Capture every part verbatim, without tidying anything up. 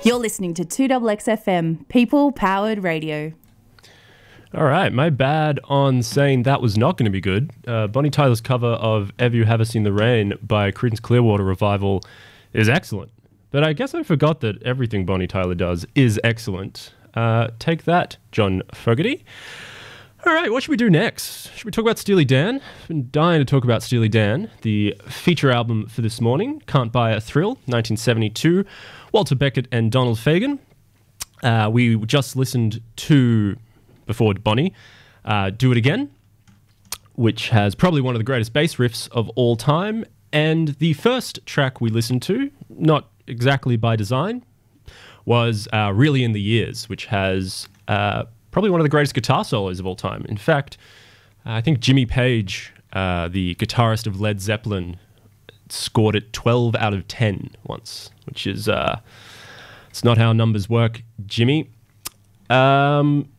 You're listening to two X X F M, People Powered Radio. All right, my bad on saying that was not going to be good. Uh, Bonnie Tyler's cover of Ever You Have Seen the Rain by Creedence Clearwater Revival is excellent. But I guess I forgot that everything Bonnie Tyler does is excellent. Uh, take that, John Fogerty. All right, what should we do next? Should we talk about Steely Dan? I've been dying to talk about Steely Dan. The feature album for this morning, Can't Buy a Thrill, nineteen seventy-two, Walter Beckett and Donald Fagen. Uh, we just listened to... before Bonnie, uh, Do It Again, which has probably one of the greatest bass riffs of all time. And the first track we listened to, not exactly by design, was uh, Really in the Years, which has uh, probably one of the greatest guitar solos of all time. In fact, I think Jimmy Page, uh, the guitarist of Led Zeppelin, scored it twelve out of ten once, which is, uh, it's not how numbers work, Jimmy. Um...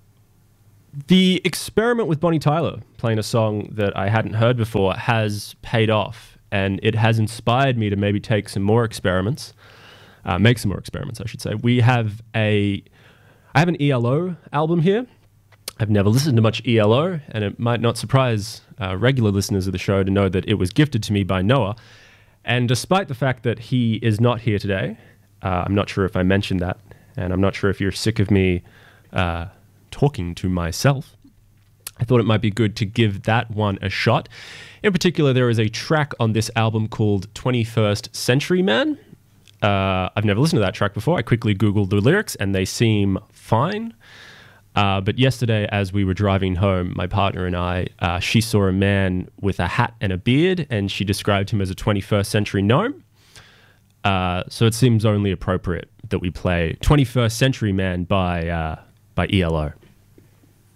The experiment with Bonnie Tyler playing a song that I hadn't heard before has paid off, and it has inspired me to maybe take some more experiments, uh, make some more experiments, I should say. We have a, I have an E L O album here. I've never listened to much E L O, and it might not surprise uh, regular listeners of the show to know that it was gifted to me by Noah. And despite the fact that he is not here today, uh, I'm not sure if I mentioned that, and I'm not sure if you're sick of me uh, talking to myself, I thought it might be good to give that one a shot. In particular, there is a track on this album called twenty-first Century Man. Uh, I've never listened to that track before. I quickly Googled the lyrics and they seem fine. Uh, but yesterday, as we were driving home, my partner and I, uh, she saw a man with a hat and a beard, and she described him as a twenty-first century gnome. Uh, so it seems only appropriate that we play twenty-first Century Man by... Uh, by E L O.